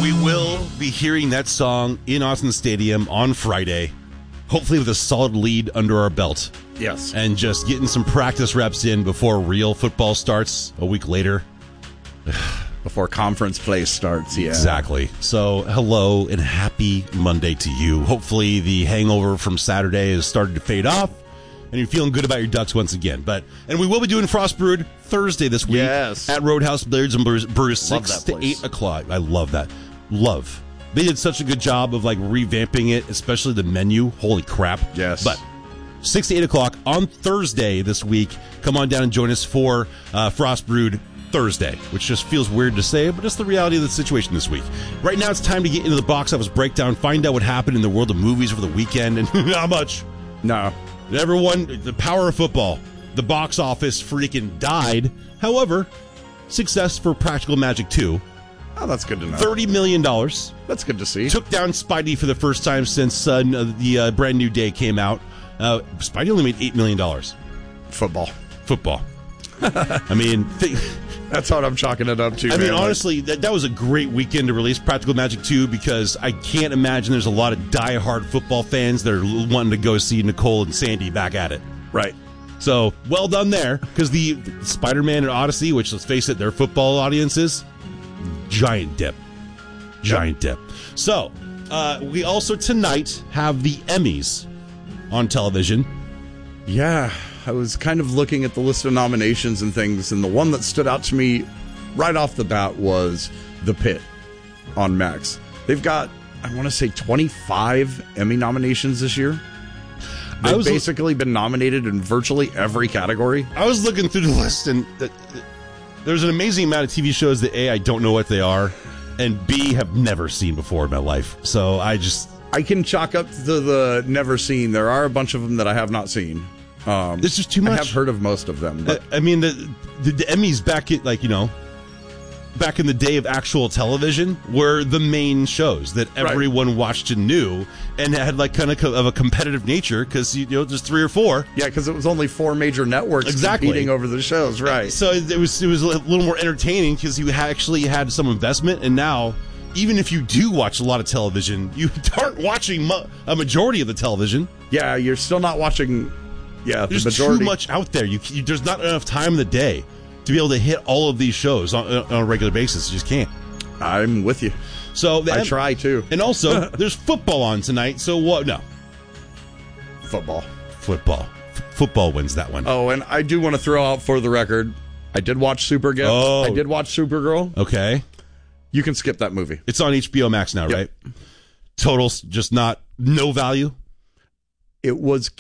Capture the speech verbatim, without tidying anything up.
We will be hearing that song in Austin Stadium on Friday, hopefully with a solid lead under our belt. Yes. And just getting some practice reps in before real football starts a week later. Before conference play starts, yeah. Exactly. So, hello and happy Monday to you. Hopefully the hangover from Saturday has started to fade off, and you're feeling good about your Ducks once again. But and we will be doing Frost Brewed Thursday this week yes. at Roadhouse Billiards and Brews, brews six to place. eight o'clock. I love that. Love. They did such a good job of like revamping it, especially the menu. Holy crap! Yes. But six to eight o'clock on Thursday this week. Come on down and join us for uh, Frost Brewed Thursday, which just feels weird to say, but it's the reality of the situation this week. Right now, it's time to get into the box office breakdown, find out what happened in the world of movies over the weekend, and how much. No. Everyone, the power of football. The box office freaking died. However, success for Practical Magic two. Oh, that's good to know. thirty million dollars. That's good to see. Took down Spidey for the first time since uh, the uh, Brand New Day came out. Uh, Spidey only made eight million dollars. Football. Football. I mean... Th- That's what I'm chalking it up to. I man. mean, honestly, that, that was a great weekend to release Practical Magic two because I can't imagine there's a lot of diehard football fans that are wanting to go see Nicole and Sandy back at it. Right. So, well done there, because the Spider-Man and Odyssey, which, let's face it, their football audiences, giant dip. Giant yep. dip. So, uh, we also tonight have the Emmys on television. Yeah. I was kind of looking at the list of nominations and things, and the one that stood out to me right off the bat was The Pit on Max. They've got, I want to say, twenty-five Emmy nominations this year. They've was, basically been nominated in virtually every category. I was looking through the list, and uh, there's an amazing amount of T V shows that, A, I don't know what they are, and B, have never seen before in my life. So I just... I can chalk up to the never seen. There are a bunch of them that I have not seen. Um, This is too much. I have heard of most of them. But. I mean, the, the the Emmys back at, like, you know, back in the day of actual television were the main shows that everyone right. watched and knew, and had like kind of co- of a competitive nature because you know there's three or four. Yeah, because it was only four major networks exactly. competing over the shows, right? So it was it was a little more entertaining because you actually had some investment, and now. Even if you do watch a lot of television, you aren't watching mu- a majority of the television. Yeah, you're still not watching. Yeah, there's the majority. too much out there. You, you there's not enough time in the day to be able to hit all of these shows on, on a regular basis. You just can't. I'm with you. So the, I try too. And also, there's football on tonight. So what? No, football. Football. F- football wins that one. Oh, and I do want to throw out for the record, I did watch Supergirl. Oh. I did watch Supergirl. Okay. You can skip that movie. It's on H B O Max now, yep. right? Total, just not, no value? It was